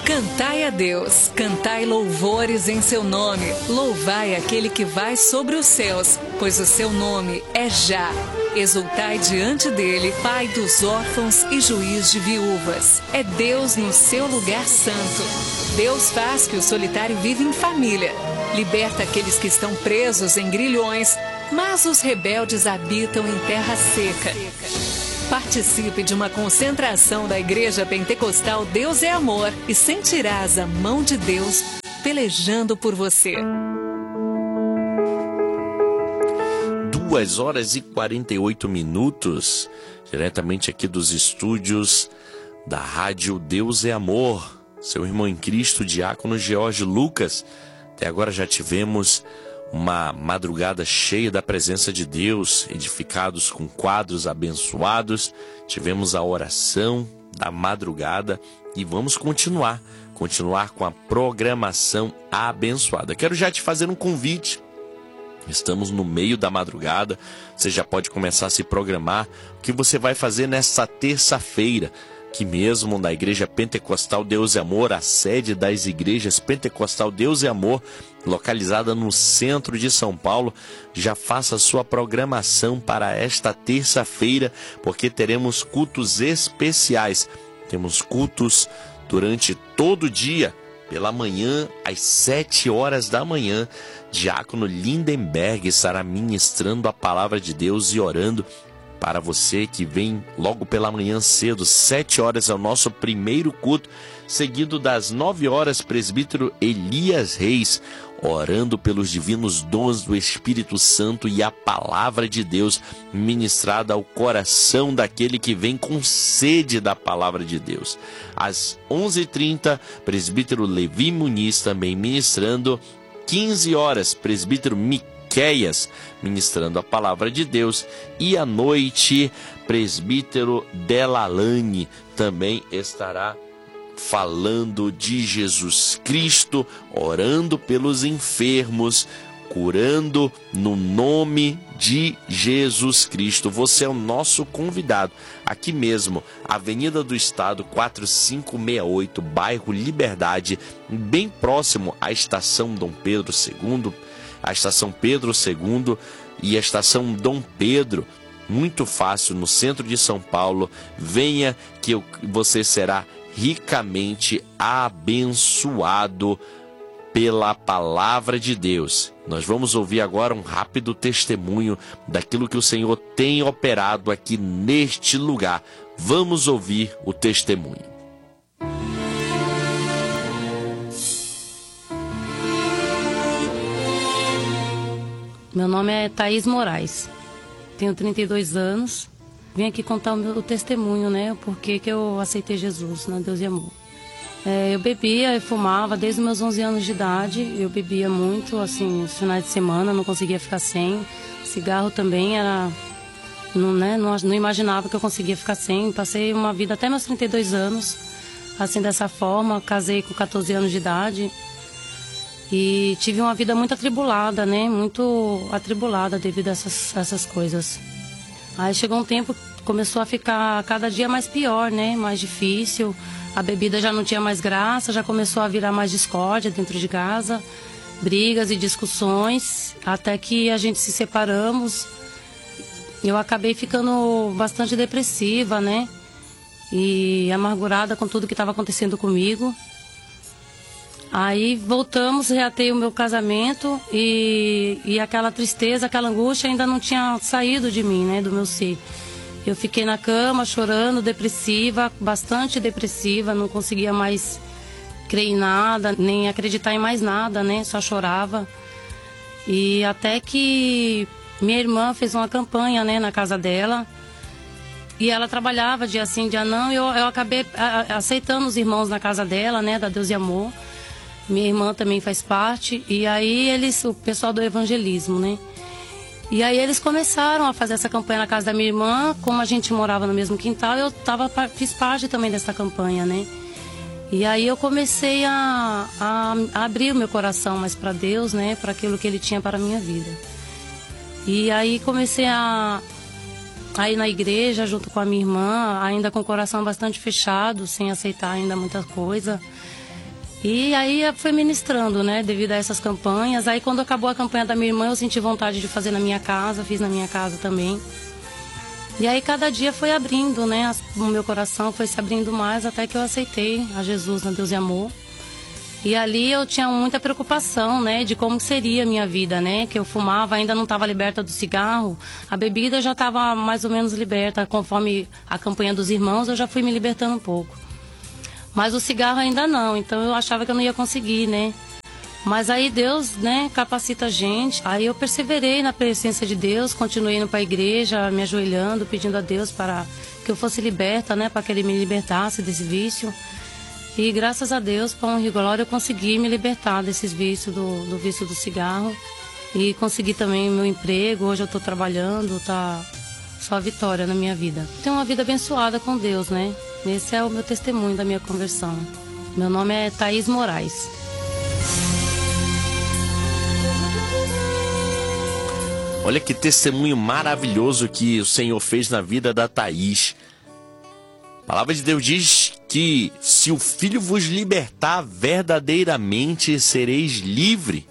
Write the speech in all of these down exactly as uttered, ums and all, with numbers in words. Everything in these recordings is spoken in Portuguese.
Cantai a Deus, cantai louvores em seu nome, louvai aquele que vai sobre os céus, pois o seu nome é Já. Exultai diante dele, Pai dos órfãos e juiz de viúvas. É Deus no seu lugar santo. Deus faz que o solitário viva em família, liberta aqueles que estão presos em grilhões, mas os rebeldes habitam em terra seca. Participe de uma concentração da Igreja Pentecostal Deus é Amor e sentirás a mão de Deus pelejando por você. duas horas e quarenta e oito minutos, diretamente aqui dos estúdios da Rádio Deus é Amor. Seu irmão em Cristo, diácono George Lucas. Até agora já tivemos uma madrugada cheia da presença de Deus, edificados com quadros abençoados. Tivemos a oração da madrugada e vamos continuar, continuar com a programação abençoada. Quero já te fazer um convite. Estamos no meio da madrugada, você já pode começar a se programar o que você vai fazer nesta terça-feira. Aqui mesmo na Igreja Pentecostal Deus é Amor, a sede das igrejas Pentecostal Deus é Amor, localizada no centro de São Paulo. Já faça a sua programação para esta terça-feira, porque teremos cultos especiais. Temos cultos durante todo o dia. Pela manhã, às sete horas da manhã, diácono Lindenberg estará ministrando a palavra de Deus e orando para você que vem logo pela manhã cedo. Sete horas é o nosso primeiro culto, seguido das nove horas, presbítero Elias Reis, orando pelos divinos dons do Espírito Santo e a palavra de Deus ministrada ao coração daquele que vem com sede da palavra de Deus. Às onze e trinta, presbítero Levi Muniz também ministrando. quinze horas, presbítero Miqueias ministrando a palavra de Deus. E à noite, presbítero Delalane também estará falando de Jesus Cristo, orando pelos enfermos, curando no nome de Jesus Cristo. Você é o nosso convidado. Aqui mesmo, Avenida do Estado quatrocentos e sessenta e oito, bairro Liberdade, bem próximo à Estação Dom Pedro segundo, a Estação Pedro segundo e a Estação Dom Pedro. Muito fácil, no centro de São Paulo. Venha que eu, você será ricamente abençoado pela palavra de Deus. Nós vamos ouvir agora um rápido testemunho daquilo que o Senhor tem operado aqui neste lugar. Vamos ouvir o testemunho. Meu nome é Thaís Moraes, tenho trinta e dois anos. Vim aqui contar o meu testemunho, né? Por que que eu aceitei Jesus, né? Deus e Amor. É, eu bebia e fumava desde os meus onze anos de idade. Eu bebia muito, assim, nos finais de semana, não conseguia ficar sem. Cigarro também era... Não, né? não, não imaginava que eu conseguia ficar sem. Passei uma vida até meus trinta e dois anos, assim, dessa forma. Casei com catorze anos de idade. E tive uma vida muito atribulada, né? Muito atribulada devido a essas, essas coisas. Aí chegou um tempo que começou a ficar cada dia mais pior, né? Mais difícil. A bebida já não tinha mais graça, já começou a virar mais discórdia dentro de casa. Brigas e discussões, até que a gente se separamos. Eu acabei ficando bastante depressiva, né? E amargurada com tudo que estava acontecendo comigo. Aí voltamos, reatei o meu casamento e, e aquela tristeza, aquela angústia ainda não tinha saído de mim, né, do meu ser. Eu fiquei na cama chorando, depressiva, bastante depressiva, não conseguia mais crer em nada, nem acreditar em mais nada, né, só chorava. E até que minha irmã fez uma campanha, né, na casa dela, e ela trabalhava dia sim, dia não, e eu, eu acabei a, aceitando os irmãos na casa dela, né, da Deus e Amor. Minha irmã também faz parte, e aí eles, o pessoal do evangelismo, né? E aí eles começaram a fazer essa campanha na casa da minha irmã. Como a gente morava no mesmo quintal, eu tava, fiz parte também dessa campanha, né? E aí eu comecei a, a, a abrir o meu coração mais para Deus, né? Para aquilo que Ele tinha para a minha vida. E aí comecei a, a ir na igreja junto com a minha irmã, ainda com o coração bastante fechado, sem aceitar ainda muita coisa. E aí foi ministrando, né, devido a essas campanhas. Aí quando acabou a campanha da minha irmã, eu senti vontade de fazer na minha casa, fiz na minha casa também. E aí cada dia foi abrindo, né, o meu coração foi se abrindo mais até que eu aceitei a Jesus, na Deus e Amor. E ali eu tinha muita preocupação, né, de como seria a minha vida, né, que eu fumava, ainda não estava liberta do cigarro, a bebida já estava mais ou menos liberta, conforme a campanha dos irmãos eu já fui me libertando um pouco. Mas o cigarro ainda não, então eu achava que eu não ia conseguir, né? Mas aí Deus, né, capacita a gente. Aí eu perseverei na presença de Deus, continuei indo para a igreja, me ajoelhando, pedindo a Deus para que eu fosse liberta, né, para que Ele me libertasse desse vício. E graças a Deus, para honra e glória, eu consegui me libertar desses vícios, do, do vício do cigarro. E consegui também meu emprego, hoje eu estou trabalhando, tá só vitória na minha vida. Tenho uma vida abençoada com Deus, né? Esse é o meu testemunho da minha conversão. Meu nome é Thaís Moraes. Olha que testemunho maravilhoso que o Senhor fez na vida da Thaís. A palavra de Deus diz que se o Filho vos libertar, verdadeiramente sereis livre.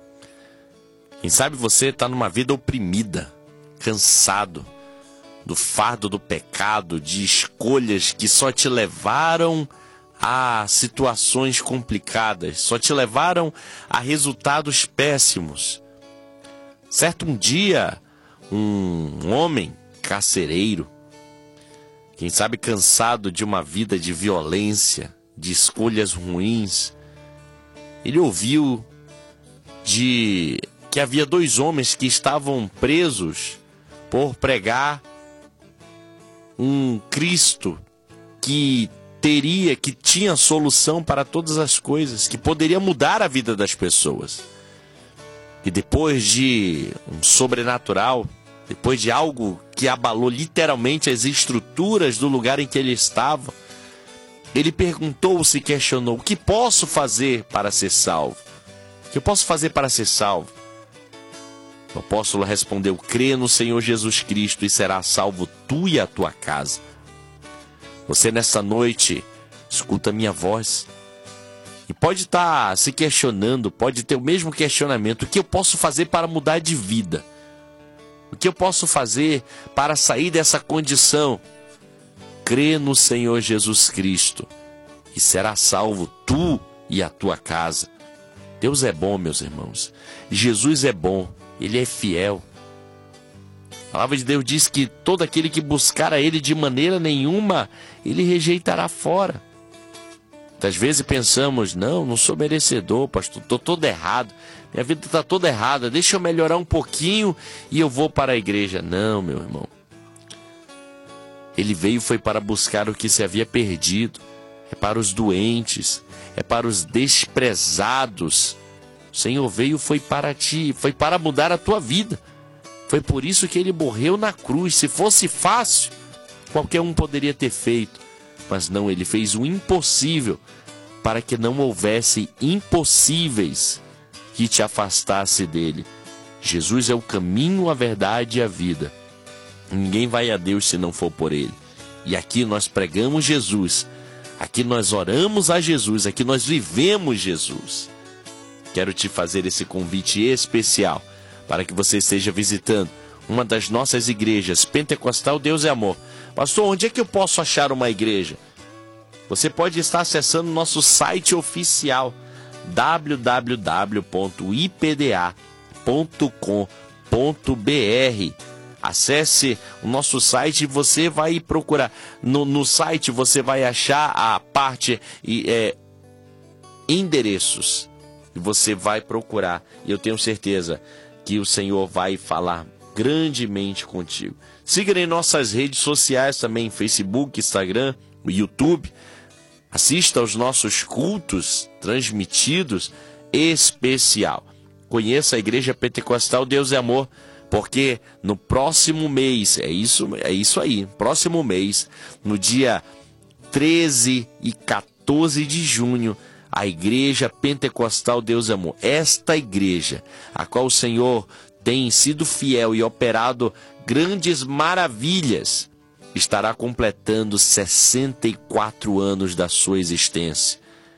Quem sabe você está numa vida oprimida, cansado do fardo do pecado, de escolhas que só te levaram a situações complicadas, só te levaram a resultados péssimos. Certo um dia, um homem carcereiro, quem sabe cansado de uma vida de violência, de escolhas ruins, ele ouviu de que havia dois homens que estavam presos por pregar um Cristo que teria, que tinha solução para todas as coisas, que poderia mudar a vida das pessoas. E depois de um sobrenatural, depois de algo que abalou literalmente as estruturas do lugar em que ele estava, ele perguntou, se questionou: o que posso fazer para ser salvo? O que eu posso fazer para ser salvo? O apóstolo respondeu: crê no Senhor Jesus Cristo e será salvo tu e a tua casa. Você nessa noite escuta a minha voz e pode estar se questionando, pode ter o mesmo questionamento: o que eu posso fazer para mudar de vida? O que eu posso fazer para sair dessa condição? Crê no Senhor Jesus Cristo e será salvo tu e a tua casa. Deus é bom, meus irmãos. Jesus é bom. Ele é fiel. A palavra de Deus diz que todo aquele que buscar a Ele de maneira nenhuma, Ele rejeitará fora. Muitas vezes pensamos: não, não sou merecedor, pastor, estou todo errado. Minha vida está toda errada, deixa eu melhorar um pouquinho e eu vou para a igreja. Não, meu irmão. Ele veio foi para buscar o que se havia perdido. É para os doentes, é para os desprezados. O Senhor veio foi para ti, foi para mudar a tua vida. Foi por isso que Ele morreu na cruz. Se fosse fácil, qualquer um poderia ter feito. Mas não, Ele fez o impossível para que não houvesse impossíveis que te afastasse dEle. Jesus é o caminho, a verdade e a vida. Ninguém vai a Deus se não for por Ele. E aqui nós pregamos Jesus. Aqui nós oramos a Jesus. Aqui nós vivemos Jesus. Quero te fazer esse convite especial para que você esteja visitando uma das nossas igrejas, Pentecostal Deus é Amor. Pastor, onde é que eu posso achar uma igreja? Você pode estar acessando o nosso site oficial, w w w ponto i p d a ponto com ponto b r. Acesse o nosso site e você vai procurar. No, no site você vai achar a parte é, endereços. E você vai procurar. E eu tenho certeza que o Senhor vai falar grandemente contigo. Siga em nossas redes sociais também, Facebook, Instagram, YouTube. Assista aos nossos cultos transmitidos especial. Conheça a Igreja Pentecostal Deus é Amor, porque no próximo mês, é isso, é isso aí, próximo mês, no dia treze e quatorze de junho, a Igreja Pentecostal Deus é Amor, esta igreja, a qual o Senhor tem sido fiel e operado grandes maravilhas, estará completando sessenta e quatro anos da sua existência.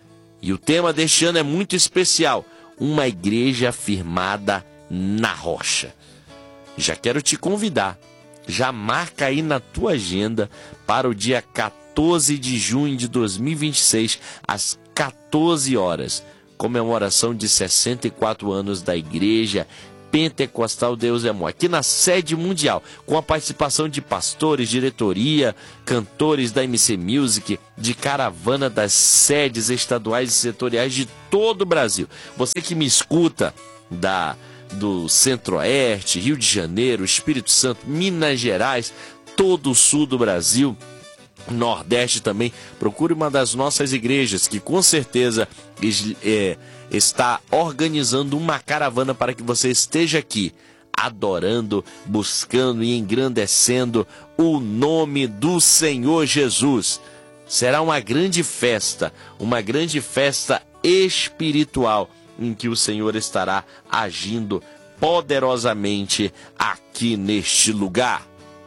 E o tema deste ano é muito especial: uma igreja firmada na rocha. Já quero te convidar, já marca aí na tua agenda para o dia quatorze de junho de dois mil e vinte e seis, às quatorze horas, comemoração de sessenta e quatro anos da Igreja Pentecostal Deus é Amor, aqui na sede mundial, com a participação de pastores, diretoria, cantores da M C Music, de caravana das sedes estaduais e setoriais de todo o Brasil. Você que me escuta da, do Centro-Oeste, Rio de Janeiro, Espírito Santo, Minas Gerais, todo o sul do Brasil, Nordeste também, procure uma das nossas igrejas, que com certeza é, está organizando uma caravana para que você esteja aqui, adorando, buscando e engrandecendo o nome do Senhor Jesus. Será uma grande festa, uma grande festa espiritual, em que o Senhor estará agindo poderosamente aqui neste lugar.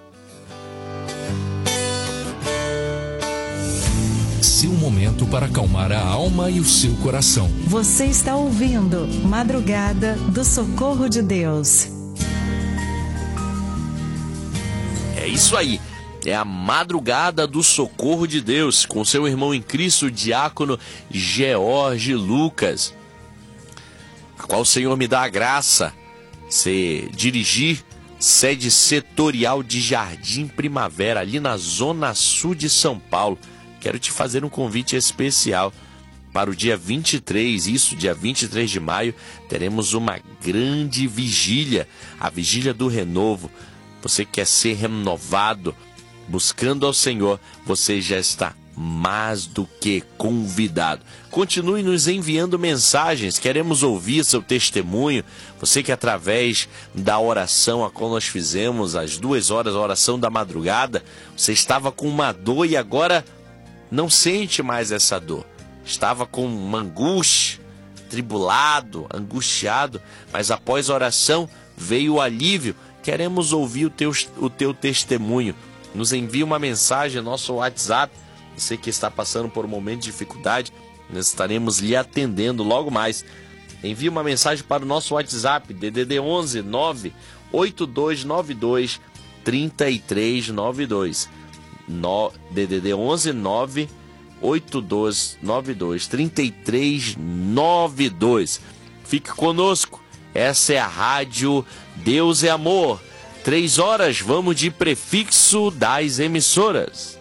Seu momento para acalmar a alma e o seu coração. Você está ouvindo Madrugada do Socorro de Deus. É isso aí, é a Madrugada do Socorro de Deus, com seu irmão em Cristo, o diácono George Lucas, a qual o Senhor me dá a graça de dirigir sede setorial de Jardim Primavera, ali na zona sul de São Paulo. Quero te fazer um convite especial para o dia vinte e três, isso, dia vinte e três de maio, teremos uma grande vigília, a Vigília do Renovo. Você quer ser renovado, buscando ao Senhor, você já está mais do que convidado. Continue nos enviando mensagens, queremos ouvir seu testemunho. Você que através da oração a qual nós fizemos, às duas horas, a oração da madrugada, você estava com uma dor e agora não sente mais essa dor. Estava com uma angústia, tribulado, angustiado, mas após a oração veio o alívio. Queremos ouvir o teu, o teu testemunho. Nos envie uma mensagem no nosso WhatsApp. Você que está passando por um momento de dificuldade, nós estaremos lhe atendendo logo mais. Envie uma mensagem para o nosso WhatsApp, D D D onze nove oito dois nove dois três três nove dois. No, D D D onze nove oito dois nove dois três três nove dois. Fique conosco, essa é a Rádio Deus é Amor. Três horas, vamos de prefixo das emissoras.